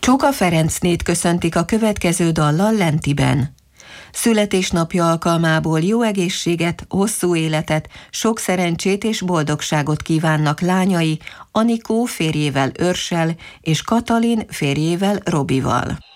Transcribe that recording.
Csóka Ferencnét köszöntik a következő dallal Lentiben. Születésnapja alkalmából jó egészséget, hosszú életet, sok szerencsét és boldogságot kívánnak lányai, Anikó férjével Őrssel és Katalin férjével Robival.